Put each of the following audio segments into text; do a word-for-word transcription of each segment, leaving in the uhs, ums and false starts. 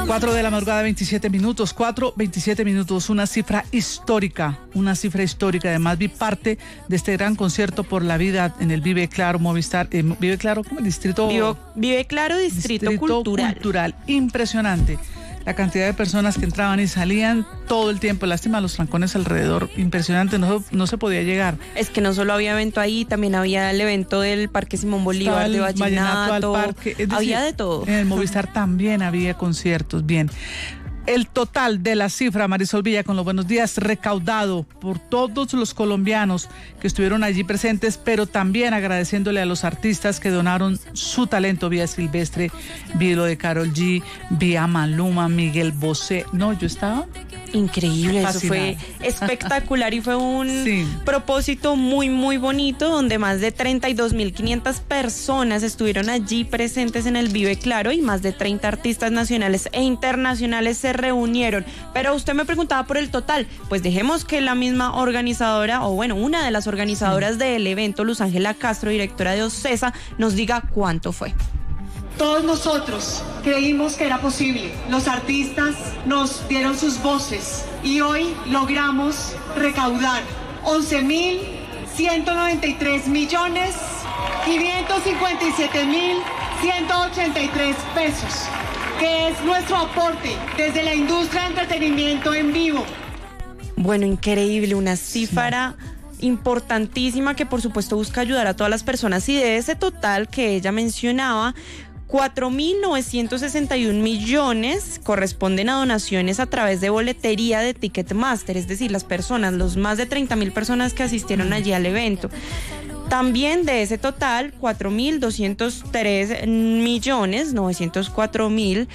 Cuatro de la madrugada, veintisiete minutos, cuatro, veintisiete minutos, una cifra histórica, una cifra histórica. Además vi parte de este gran concierto por la vida en el Vive Claro Movistar, eh, Vive Claro, ¿cómo? El distrito... Vivo, Vive Claro, Distrito, distrito Cultural. Cultural. Impresionante. La cantidad de personas que entraban y salían todo el tiempo. Lástima, los trancones alrededor, impresionante, no, no se podía llegar. Es que no solo había evento ahí, también había el evento del Parque Simón Bolívar, de vallenato, vallenato al parque. Es decir, había de todo. En el Movistar también había conciertos, bien. El total de la cifra, Marisol Villa, con los buenos días, recaudado por todos los colombianos que estuvieron allí presentes, pero también agradeciéndole a los artistas que donaron su talento, vía Silvestre, vi lo de Karol G, vía Maluma, Miguel Bosé. No, yo estaba... Increíble, fascinada. Eso fue espectacular y fue un sí. propósito muy, muy bonito, donde más de treinta y dos mil quinientas personas estuvieron allí presentes en el Vive Claro y más de treinta artistas nacionales e internacionales se reunieron. Pero usted me preguntaba por el total, pues dejemos que la misma organizadora, o bueno, una de las organizadoras sí. del evento, Luz Ángela Castro, directora de OCESA, nos diga cuánto fue. Todos nosotros creímos que era posible. Los artistas nos dieron sus voces y hoy logramos recaudar once mil ciento noventa y tres millones quinientos cincuenta y siete mil ciento ochenta y tres pesos, que es nuestro aporte desde la industria de entretenimiento en vivo. Bueno, increíble, una cifra... Sí. importantísima que por supuesto busca ayudar a todas las personas, y de ese total que ella mencionaba, cuatro mil novecientos sesenta y un millones corresponden a donaciones a través de boletería de Ticketmaster, es decir, las personas, los más de treinta mil personas que asistieron allí al evento. También de ese total, cuatro mil doscientos tres millones novecientos cuatro mil,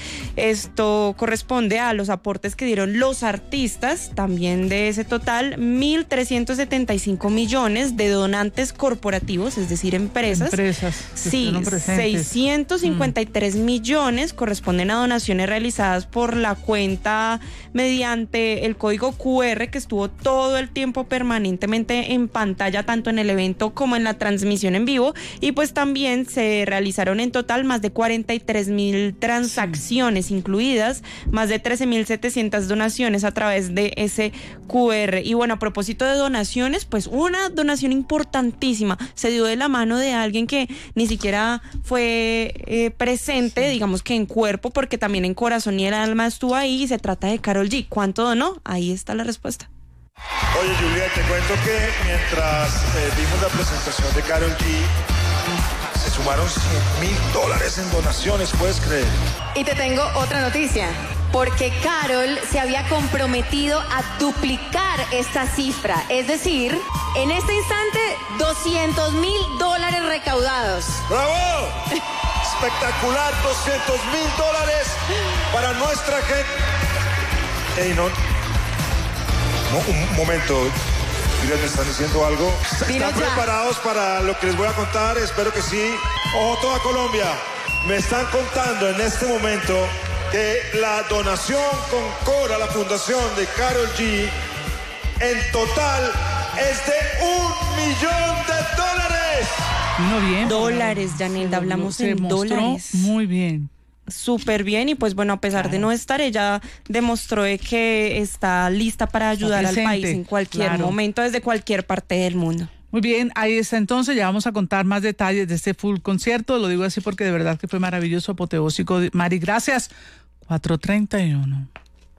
esto corresponde a los aportes que dieron los artistas. También de ese total, mil trescientos setenta y cinco millones de donantes corporativos, es decir, empresas. Empresas. Sí, seiscientos cincuenta y tres mm. millones corresponden a donaciones realizadas por la cuenta mediante el código cu erre que estuvo todo el tiempo permanentemente en pantalla, tanto en el evento como en la transmisión en vivo, y pues también se realizaron en total más de cuarenta y tres mil transacciones, sí. incluidas más de trece mil setecientas donaciones a través de ese cu erre. Y bueno, a propósito de donaciones, pues una donación importantísima se dio de la mano de alguien que ni siquiera fue eh, presente, sí. digamos que en cuerpo, porque también en corazón y el alma estuvo ahí, y se trata de Karol G. ¿Cuánto donó? Ahí está la respuesta. Oye, Juliet, te cuento que mientras eh, vimos la presentación de Karol G, se sumaron cien mil dólares en donaciones, ¿puedes creer? Y te tengo otra noticia, porque Karol se había comprometido a duplicar esta cifra, es decir, en este instante, doscientos mil dólares recaudados. ¡Bravo! Espectacular, doscientos mil dólares para nuestra gente. Ey, no... Un momento, ¿me están diciendo algo? ¿Están preparados para lo que les voy a contar? Espero que sí. Ojo, toda Colombia, me están contando en este momento que la donación con Cora, la fundación de Karol G, en total es de un millón de dólares. No bien. Dólares, Yanelda, hablamos se en dólares. Muy bien. Súper bien, y pues bueno, a pesar claro. de no estar, ella demostró que está lista para ayudar al país en cualquier claro. momento, desde cualquier parte del mundo. Muy bien, ahí está entonces, ya vamos a contar más detalles de este full concierto, lo digo así porque de verdad que fue maravilloso, apoteósico. Mari, gracias. cuatro treinta y uno.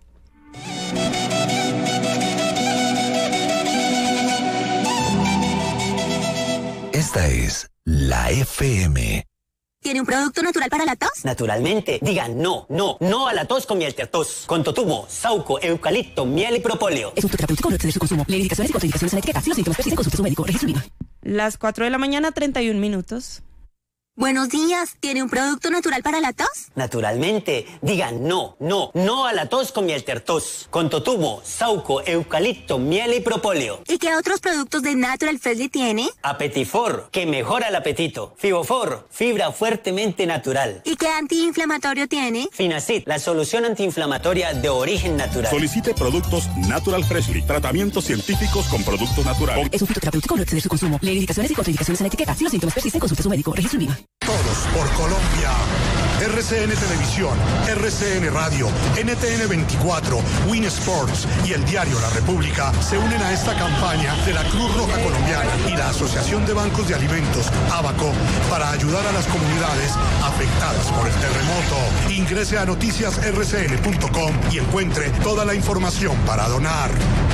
Esta es la F M. ¿Tiene un producto natural para la tos? Naturalmente. Digan no, no, no a la tos con miel tertos. Con totumo, sauco, eucalipto, miel y propóleo. Es un terapéutico, no exceder su consumo. Lee indicaciones y contraindicaciones en la etiqueta. Si los síntomas persisten, consulte a su médico. Registro IVA. Las cuatro de la mañana, treinta y un minutos. Buenos días, ¿tiene un producto natural para la tos? Naturalmente. Digan no, no, no a la tos con miel tertos. Con totumo, sauco, eucalipto, miel y propóleo. ¿Y qué otros productos de Natural Freshly tiene? Apetifor, que mejora el apetito. Fibofor, fibra fuertemente natural. ¿Y qué antiinflamatorio tiene? Finacid, la solución antiinflamatoria de origen natural. Solicite productos Natural Freshly, tratamientos científicos con productos naturales. Es un fitoterapéutico, no exceder su consumo. Lee indicaciones y contraindicaciones en la etiqueta. Si los síntomas persisten, consulte a su médico. Registro IVA. Todos por Colombia. R C N Televisión, R C N Radio, N T N veinticuatro, Win Sports y el diario La República se unen a esta campaña de la Cruz Roja Colombiana y la Asociación de Bancos de Alimentos, ABACO, para ayudar a las comunidades afectadas por el terremoto. Ingrese a noticias r c n punto com y encuentre toda la información para donar.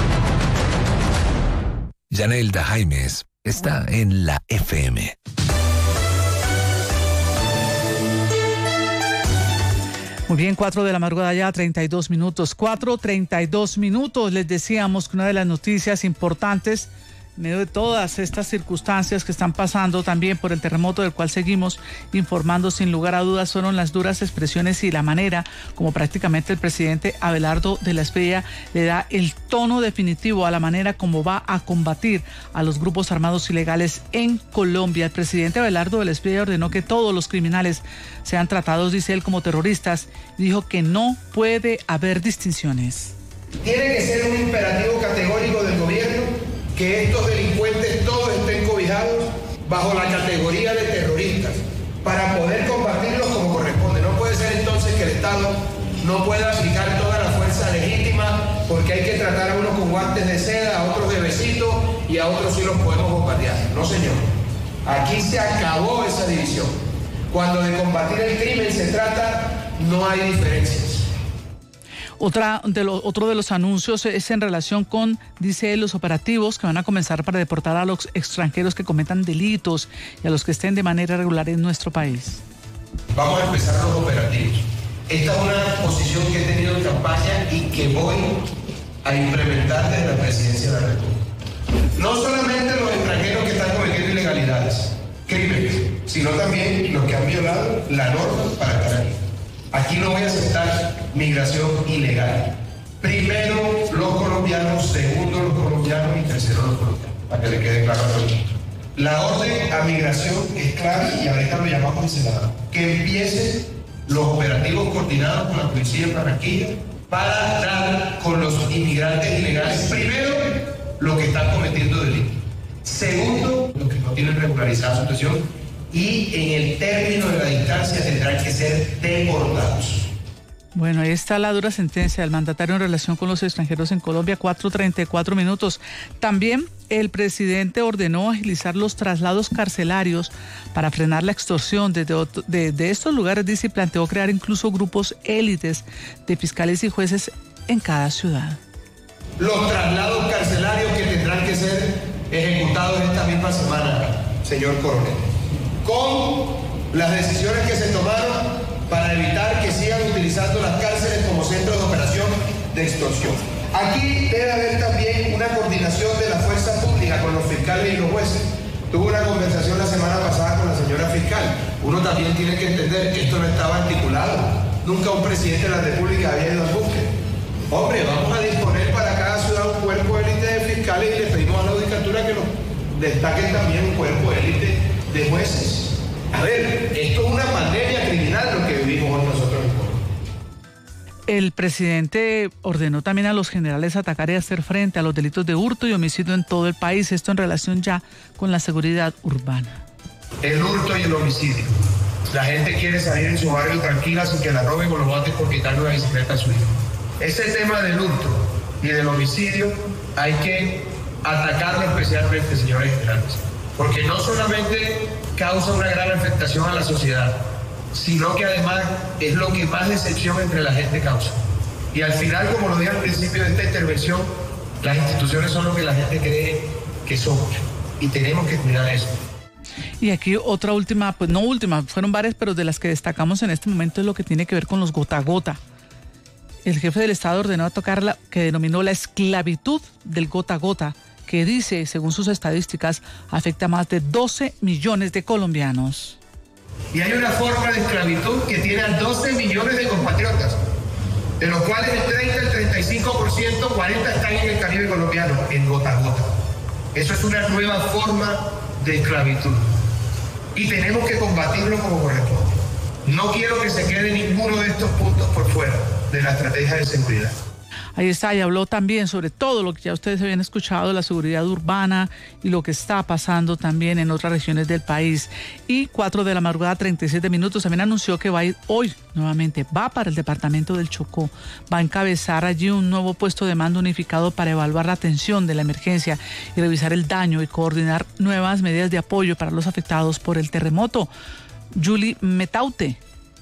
Yanelda Jaimes está en la F M. Muy bien, cuatro de la madrugada ya, treinta y dos minutos. cuatro, treinta y dos minutos. Les decíamos que una de las noticias importantes, en medio de todas estas circunstancias que están pasando también por el terremoto del cual seguimos informando sin lugar a dudas, fueron las duras expresiones y la manera como prácticamente el presidente Abelardo de la Espriella le da el tono definitivo a la manera como va a combatir a los grupos armados ilegales en Colombia. El presidente Abelardo de la Espriella ordenó que todos los criminales sean tratados, dice él, como terroristas, y dijo que no puede haber distinciones. Tiene que ser un imperativo categórico del gobierno que estos delincuentes todos estén cobijados bajo la categoría de terroristas para poder combatirlos como corresponde. No puede ser entonces que el Estado no pueda aplicar toda la fuerza legítima porque hay que tratar a unos con guantes de seda, a otros de besito y a otros sí los podemos bombardear. No, señor. Aquí se acabó esa división. Cuando de combatir el crimen se trata, no hay diferencias. Otra de lo, otro de los anuncios es en relación con, dice él, los operativos que van a comenzar para deportar a los extranjeros que cometan delitos y a los que estén de manera regular en nuestro país. Vamos a empezar los operativos. Esta es una posición que he tenido en campaña y que voy a implementar desde la Presidencia de la República. No solamente los extranjeros que están cometiendo ilegalidades, crímenes, sino también los que han violado la norma para estar aquí. Aquí no voy a aceptar migración ilegal. Primero los colombianos, segundo los colombianos y tercero los colombianos, para que le quede claro a todo el mundo. La orden a migración es clara y ahorita lo llamamos el Senado. Que empiecen los operativos coordinados con la policía de Barranquilla para dar con los inmigrantes ilegales. Primero, los que están cometiendo delitos. Segundo, los que no tienen regularizada su situación. Y en el término de la distancia tendrán que ser deportados. Bueno, ahí está la dura sentencia del mandatario en relación con los extranjeros en Colombia, cuatro treinta y cuatro minutos. También el presidente ordenó agilizar los traslados carcelarios para frenar la extorsión desde otro, de, de estos lugares, dice, y planteó crear incluso grupos élites de fiscales y jueces en cada ciudad. Los traslados carcelarios que tendrán que ser ejecutados esta misma semana, señor coronel, con las decisiones que se tomaron para evitar que sigan utilizando las cárceles como centros de operación de extorsión. Aquí debe haber también una coordinación de la fuerza pública con los fiscales y los jueces. Tuve una conversación la semana pasada con la señora fiscal. Uno también tiene que entender que esto no estaba articulado. Nunca un presidente de la República había ido al búsqueda. Hombre, vamos a disponer para cada ciudad un cuerpo élite de fiscales y le pedimos a la judicatura que nos destaquen también un cuerpo élite de jueces. A ver, esto es una pandemia criminal lo que vivimos hoy nosotros en Colombia. El presidente ordenó también a los generales atacar y hacer frente a los delitos de hurto y homicidio en todo el país, esto en relación ya con la seguridad urbana. El hurto y el homicidio. La gente quiere salir en su barrio tranquila sin que la roben o lo maten por quitarle una bicicleta a su hijo. Ese tema del hurto y del homicidio hay que atacarlo especialmente, señores generales. Porque no solamente causa una gran afectación a la sociedad, sino que además es lo que más decepción entre la gente causa. Y al final, como lo dije al principio de esta intervención, las instituciones son lo que la gente cree que somos y tenemos que cuidar eso. Y aquí otra última, pues no última, fueron varias, pero de las que destacamos en este momento es lo que tiene que ver con los gota a gota. El jefe del Estado ordenó a tocar la que denominó la esclavitud del gota a gota, que dice, según sus estadísticas, afecta a más de doce millones de colombianos. Y hay una forma de esclavitud que tiene a doce millones de compatriotas, de los cuales el treinta, el treinta y cinco por ciento, cuarenta están en el Caribe colombiano, en gota a gota. Eso es una nueva forma de esclavitud. Y tenemos que combatirlo como corresponde. No quiero que se quede ninguno de estos puntos por fuera de la estrategia de seguridad. Ahí está, y habló también sobre todo lo que ya ustedes habían escuchado, la seguridad urbana y lo que está pasando también en otras regiones del país. Y cuatro de la madrugada, treinta y siete minutos, también anunció que va a ir hoy nuevamente, va para el departamento del Chocó, va a encabezar allí un nuevo puesto de mando unificado para evaluar la atención de la emergencia y revisar el daño y coordinar nuevas medidas de apoyo para los afectados por el terremoto. Julie Metaute.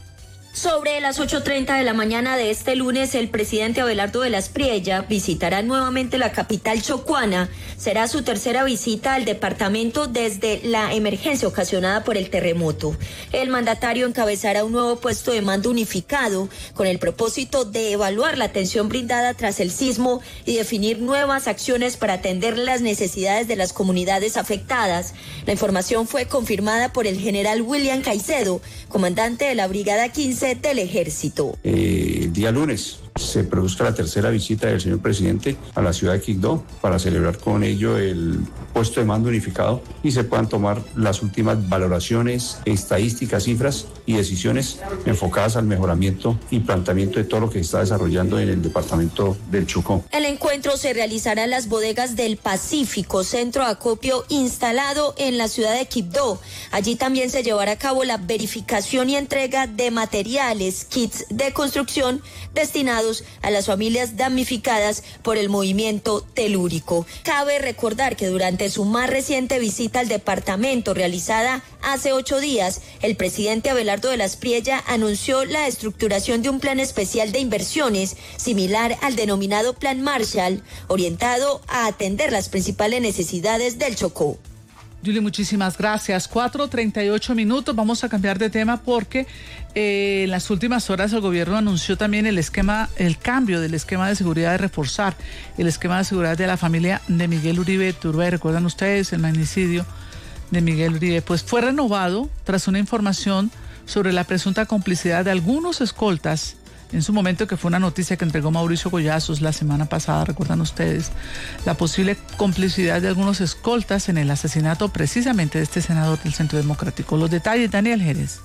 Sobre las ocho treinta de la mañana de este lunes, el presidente Abelardo de la Espriella visitará nuevamente la capital chocuana. Será su tercera visita al departamento desde la emergencia ocasionada por el terremoto. El mandatario encabezará un nuevo puesto de mando unificado con el propósito de evaluar la atención brindada tras el sismo y definir nuevas acciones para atender las necesidades de las comunidades afectadas. La información fue confirmada por el general William Caicedo, comandante de la Brigada quince del Ejército. Eh, el día lunes se produzca la tercera visita del señor presidente a la ciudad de Quibdó para celebrar con ello el puesto de mando unificado y se puedan tomar las últimas valoraciones, estadísticas, cifras y decisiones enfocadas al mejoramiento y planteamiento de todo lo que se está desarrollando en el departamento del Chocó. El encuentro se realizará en las bodegas del Pacífico, centro de acopio instalado en la ciudad de Quibdó. Allí también se llevará a cabo la verificación y entrega de materiales, kits de construcción destinados a las familias damnificadas por el movimiento telúrico. Cabe recordar que durante su más reciente visita al departamento realizada hace ocho días, el presidente Abelardo de la Espriella anunció la estructuración de un plan especial de inversiones similar al denominado Plan Marshall, orientado a atender las principales necesidades del Chocó. Julie, muchísimas gracias. cuatro treinta y ocho minutos. Vamos a cambiar de tema porque eh, en las últimas horas el gobierno anunció también el esquema, el cambio del esquema de seguridad, de reforzar el esquema de seguridad de la familia de Miguel Uribe Turbay. ¿Recuerdan ustedes el magnicidio de Miguel Uribe? Pues fue renovado tras una información sobre la presunta complicidad de algunos escoltas. En su momento, que fue una noticia que entregó Mauricio Goyazos la semana pasada, recuerdan ustedes, la posible complicidad de algunos escoltas en el asesinato precisamente de este senador del Centro Democrático. Los detalles, Daniel Jerez.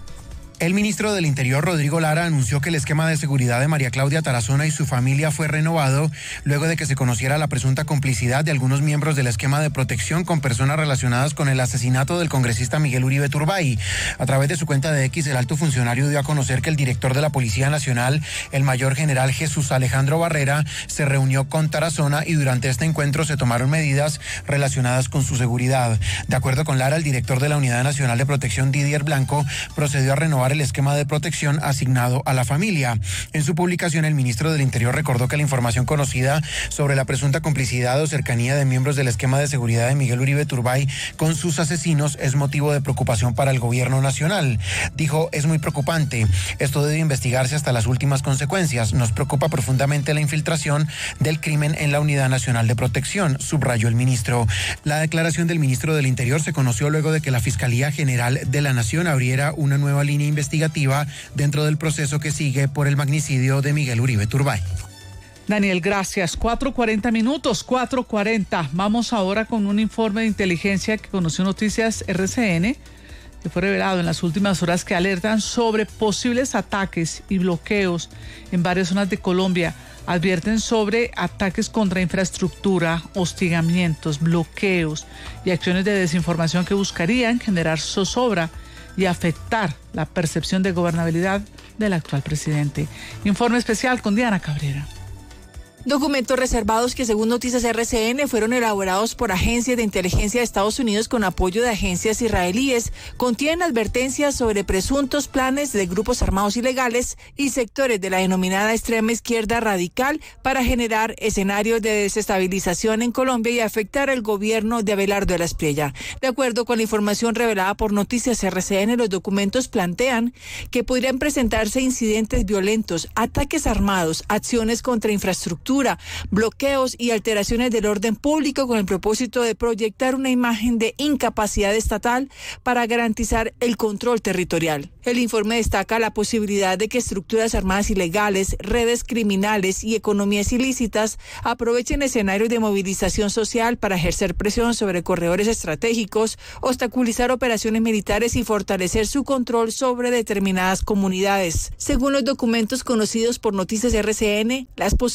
El ministro del Interior, Rodrigo Lara, anunció que el esquema de seguridad de María Claudia Tarazona y su familia fue renovado luego de que se conociera la presunta complicidad de algunos miembros del esquema de protección con personas relacionadas con el asesinato del congresista Miguel Uribe Turbay. A través de su cuenta de X, el alto funcionario dio a conocer que el director de la Policía Nacional, el mayor general Jesús Alejandro Barrera, se reunió con Tarazona y durante este encuentro se tomaron medidas relacionadas con su seguridad. De acuerdo con Lara, el director de la Unidad Nacional de Protección, Didier Blanco, procedió a renovar el esquema de protección asignado a la familia. En su publicación, el ministro del Interior recordó que la información conocida sobre la presunta complicidad o cercanía de miembros del esquema de seguridad de Miguel Uribe Turbay con sus asesinos es motivo de preocupación para el gobierno nacional. Dijo, es muy preocupante. Esto debe investigarse hasta las últimas consecuencias. Nos preocupa profundamente la infiltración del crimen en la Unidad Nacional de Protección, subrayó el ministro. La declaración del ministro del Interior se conoció luego de que la Fiscalía General de la Nación abriera una nueva línea investigativa dentro del proceso que sigue por el magnicidio de Miguel Uribe Turbay. Daniel, gracias. cuatro cuarenta minutos, cuatro cuarenta. Vamos ahora con un informe de inteligencia que conoció Noticias R C N, que fue revelado en las últimas horas, que alertan sobre posibles ataques y bloqueos en varias zonas de Colombia. Advierten sobre ataques contra infraestructura, hostigamientos, bloqueos y acciones de desinformación que buscarían generar zozobra y afectar la percepción de gobernabilidad del actual presidente. Informe especial con Diana Cabrera. Documentos reservados que, según Noticias R C N, fueron elaborados por agencias de inteligencia de Estados Unidos con apoyo de agencias israelíes, contienen advertencias sobre presuntos planes de grupos armados ilegales y sectores de la denominada extrema izquierda radical para generar escenarios de desestabilización en Colombia y afectar al gobierno de Abelardo de la Espriella. De acuerdo con la información revelada por Noticias R C N, los documentos plantean que podrían presentarse incidentes violentos, ataques armados, acciones contra infraestructura, bloqueos y alteraciones del orden público con el propósito de proyectar una imagen de incapacidad estatal para garantizar el control territorial. El informe destaca la posibilidad de que estructuras armadas ilegales, redes criminales y economías ilícitas aprovechen escenarios de movilización social para ejercer presión sobre corredores estratégicos, obstaculizar operaciones militares y fortalecer su control sobre determinadas comunidades. Según los documentos conocidos por Noticias R C N, las posibles acciones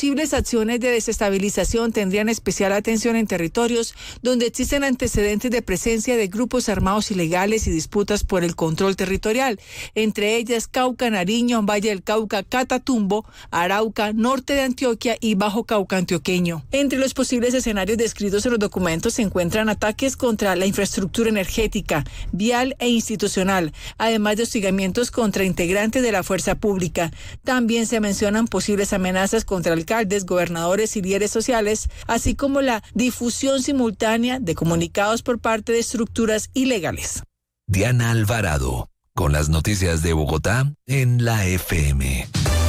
acciones de desestabilización tendrían especial atención en territorios donde existen antecedentes de presencia de grupos armados ilegales y disputas por el control territorial, entre ellas Cauca, Nariño, Valle del Cauca, Catatumbo, Arauca, norte de Antioquia y Bajo Cauca antioqueño. Entre los posibles escenarios descritos en los documentos se encuentran ataques contra la infraestructura energética, vial e institucional, además de hostigamientos contra integrantes de la fuerza pública. También se mencionan posibles amenazas contra alcaldes, gobernadores y líderes sociales, así como la difusión simultánea de comunicados por parte de estructuras ilegales. Diana Alvarado, con las noticias de Bogotá en la F M.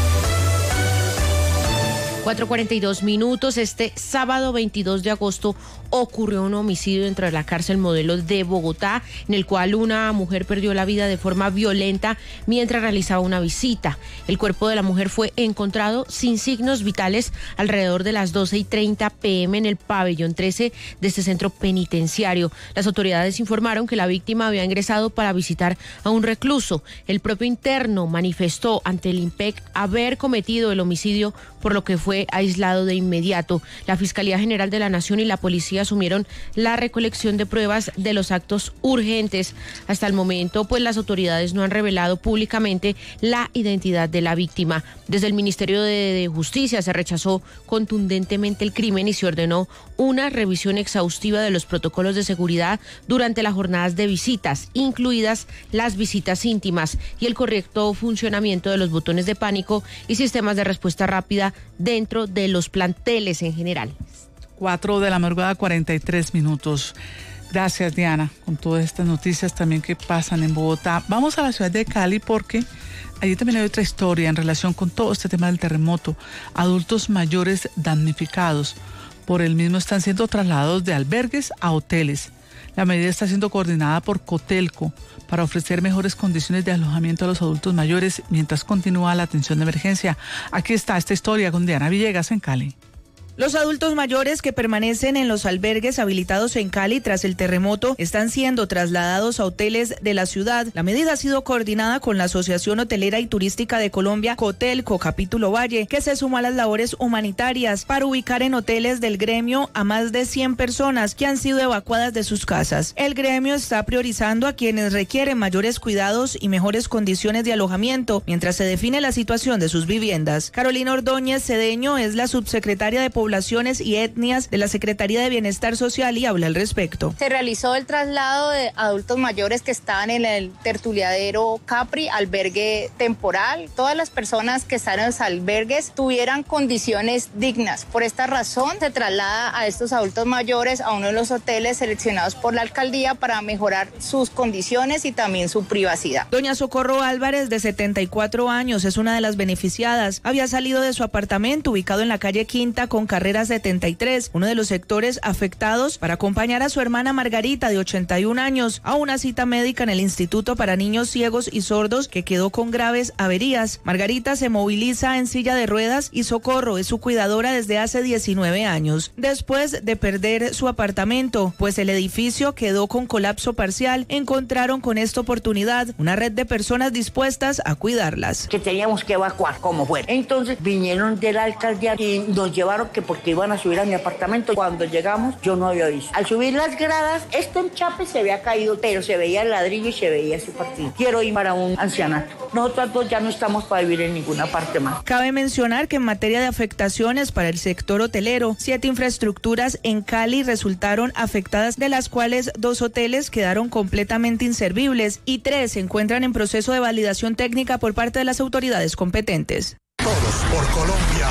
cuatro cuarenta y dos minutos. Este sábado veintidós de agosto ocurrió un homicidio dentro de la cárcel Modelo de Bogotá, en el cual una mujer perdió la vida de forma violenta mientras realizaba una visita. El cuerpo de la mujer fue encontrado sin signos vitales alrededor de las doce y treinta pm en el pabellón trece de este centro penitenciario. Las autoridades informaron que la víctima había ingresado para visitar a un recluso. El propio interno manifestó ante el IMPEC haber cometido el homicidio, por lo que fue aislado de inmediato. La Fiscalía General de la Nación y la policía asumieron la recolección de pruebas de los actos urgentes. Hasta el momento, pues las autoridades no han revelado públicamente la identidad de la víctima. Desde el Ministerio de, de Justicia se rechazó contundentemente el crimen y se ordenó una revisión exhaustiva de los protocolos de seguridad durante las jornadas de visitas, incluidas las visitas íntimas, y el correcto funcionamiento de los botones de pánico y sistemas de respuesta rápida dentro de los planteles en general. Cuatro de la madrugada, cuarenta y tres minutos. Gracias, Diana, con todas estas noticias también que pasan en Bogotá. Vamos a la ciudad de Cali porque allí también hay otra historia en relación con todo este tema del terremoto. Adultos mayores damnificados por el mismo están siendo trasladados de albergues a hoteles. La medida está siendo coordinada por Cotelco para ofrecer mejores condiciones de alojamiento a los adultos mayores mientras continúa la atención de emergencia. Aquí está esta historia con Diana Villegas en Cali. Los adultos mayores que permanecen en los albergues habilitados en Cali tras el terremoto están siendo trasladados a hoteles de la ciudad. La medida ha sido coordinada con la Asociación Hotelera y Turística de Colombia, Cotelco, Capítulo Valle, que se suma a las labores humanitarias para ubicar en hoteles del gremio a más de cien personas que han sido evacuadas de sus casas. El gremio está priorizando a quienes requieren mayores cuidados y mejores condiciones de alojamiento mientras se define la situación de sus viviendas. Carolina Ordóñez Cedeño es la subsecretaria de Poblaciones y Etnias de la Secretaría de Bienestar Social y habla al respecto. Se realizó el traslado de adultos mayores que estaban en el tertuliadero Capri, albergue temporal. Todas las personas que están en los albergues tuvieran condiciones dignas. Por esta razón se traslada a estos adultos mayores a uno de los hoteles seleccionados por la alcaldía para mejorar sus condiciones y también su privacidad. Doña Socorro Álvarez, de setenta y cuatro años, es una de las beneficiadas. Había salido de su apartamento ubicado en la calle Quinta con Carrera setenta y tres, uno de los sectores afectados, para acompañar a su hermana Margarita, de ochenta y un años, a una cita médica en el Instituto para Niños Ciegos y Sordos, que quedó con graves averías. Margarita se moviliza en silla de ruedas y Socorro es su cuidadora desde hace diecinueve años. Después de perder su apartamento, pues el edificio quedó con colapso parcial, encontraron con esta oportunidad una red de personas dispuestas a cuidarlas. Que teníamos que evacuar como fuera. Entonces vinieron de la alcaldía y nos llevaron que porque iban a subir a mi apartamento. Cuando llegamos, yo no había visto. Al subir las gradas, este enchape se había caído, pero se veía el ladrillo y se veía su partido. Quiero ir para un ancianato. Nosotros dos ya no estamos para vivir en ninguna parte más. Cabe mencionar que en materia de afectaciones para el sector hotelero, siete infraestructuras en Cali resultaron afectadas, de las cuales dos hoteles quedaron completamente inservibles y tres se encuentran en proceso de validación técnica por parte de las autoridades competentes. Todos por Colombia.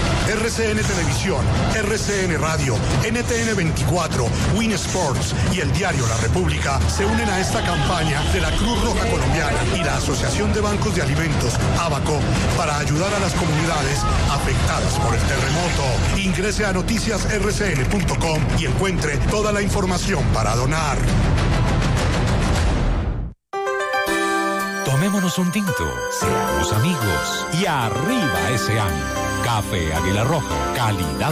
R C N Televisión, R C N Radio, N T N veinticuatro, Win Sports y el diario La República se unen a esta campaña de la Cruz Roja Colombiana y la Asociación de Bancos de Alimentos, ABACO, para ayudar a las comunidades afectadas por el terremoto. Ingrese a noticias r c n punto com y encuentre toda la información para donar. Tomémonos un tinto, seamos amigos y arriba ese ánimo. Café Águila Roja, calidad